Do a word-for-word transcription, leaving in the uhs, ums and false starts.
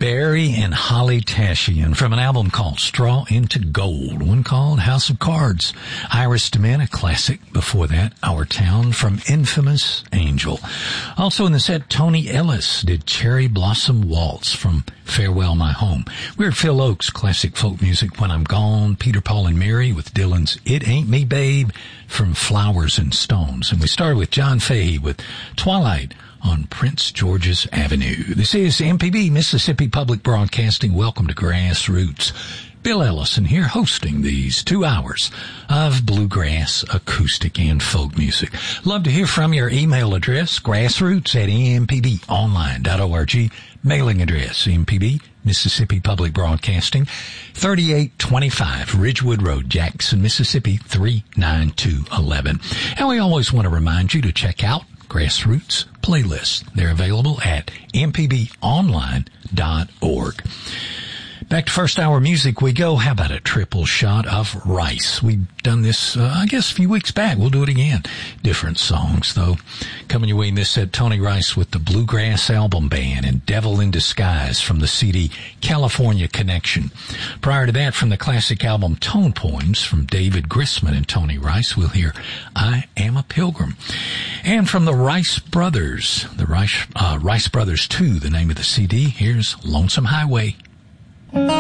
Barry and Holly Tashian from an album called Straw into Gold, one called House of Cards. Iris DeMent, a classic. Before that, Our Town from Infamous Angel. Also in the set, Tony Ellis did Cherry Blossom Waltz from Farewell My Home. We heard Phil Oakes, classic folk music, When I'm Gone, Peter, Paul, and Mary with Dylan's It Ain't Me Babe from Flowers and Stones. And we started with John Fahey with Twilight on Prince George's Avenue. This is M P B, Mississippi Public Broadcasting. Welcome to Grassroots. Bill Ellison here hosting these two hours of bluegrass, acoustic, and folk music. Love to hear from your email address, grassroots at m p b online dot org. Mailing address, M P B, Mississippi Public Broadcasting, thirty-eight twenty-five Ridgewood Road, Jackson, Mississippi, three nine two one one. And we always want to remind you to check out Grassroots playlists. They're available at m p b online dot org. Back to first hour music we go. How about a triple shot of Rice? We've done this, uh, I guess, a few weeks back. We'll do it again. Different songs, though. Coming your way in this set, Tony Rice with the Bluegrass Album Band and Devil in Disguise from the C D California Connection. Prior to that, from the classic album Tone Poems from David Grisman and Tony Rice, we'll hear I Am a Pilgrim. And from the Rice Brothers, the Rice, uh, Rice Brothers two, the name of the C D, here's Lonesome Highway. Thank you.